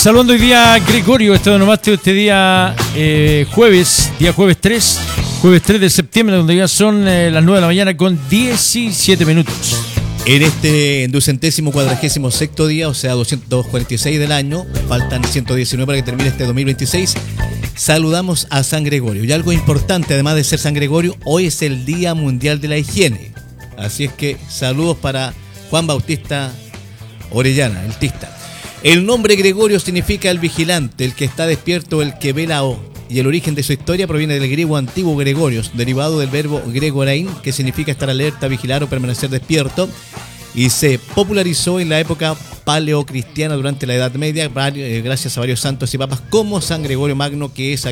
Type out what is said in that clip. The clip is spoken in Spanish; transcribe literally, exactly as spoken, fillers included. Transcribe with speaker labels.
Speaker 1: saludando hoy día a Gregorio, este onomástico, este día eh, jueves, día jueves tres, jueves tres de septiembre, donde ya son eh, las nueve de la mañana con diecisiete minutos.
Speaker 2: En este ducentésimo cuadragésimo sexto día, o sea, doscientos cuarenta y seis del año, faltan ciento diecinueve para que termine este dos mil veintiséis, saludamos a San Gregorio. Y algo importante, además de ser San Gregorio, hoy es el Día Mundial de la Higiene. Así es que saludos para Juan Bautista Orellana, el tista. El nombre Gregorio significa el vigilante, el que está despierto, el que vela o. Y el origen de su historia proviene del griego antiguo gregorios, derivado del verbo gregorein, que significa estar alerta, vigilar o permanecer despierto, y se popularizó en la época paleocristiana durante la Edad Media, gracias a varios santos y papas como San Gregorio Magno, que es